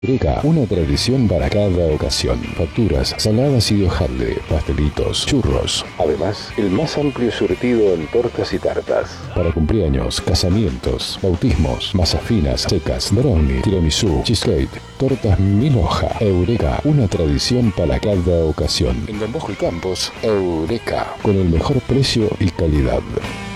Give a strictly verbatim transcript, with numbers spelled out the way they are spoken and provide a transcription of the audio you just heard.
Eureka, una tradición para cada ocasión. Facturas, saladas y de hojaldre, pastelitos, churros. Además, el más amplio surtido en tortas y tartas. Para cumpleaños, casamientos, bautismos, masas finas, secas, brownie, tiramisú, cheesecake, tortas mil hoja. Eureka, una tradición para cada ocasión. En Don Bosco y Campos, Eureka, con el mejor precio y calidad.